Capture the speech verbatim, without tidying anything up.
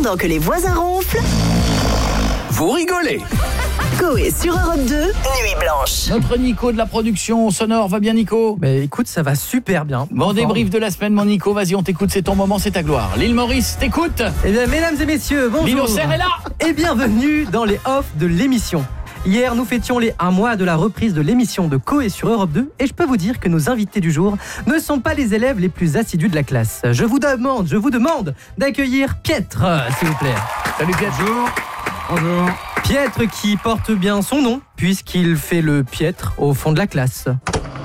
Pendant que les voisins ronflent, vous rigolez. Coé sur Europe deux, Nuit Blanche. Notre Nico de la production sonore, va bien Nico? Mais écoute, ça va super bien. Bon débrief de la semaine mon Nico, vas-y on t'écoute, c'est ton moment, c'est ta gloire. L'île Maurice t'écoute. Eh bien mesdames et messieurs, bonjour. Lino Serre est là. Et bienvenue dans les off de l'émission. Hier, nous fêtions les un mois de la reprise de l'émission de Coé sur Europe deux et je peux vous dire que nos invités du jour ne sont pas les élèves les plus assidus de la classe. Je vous demande, je vous demande d'accueillir Pietre, s'il vous plaît. Salut Pietre. Bonjour. Bonjour. Pietre qui porte bien son nom puisqu'il fait le piètre au fond de la classe.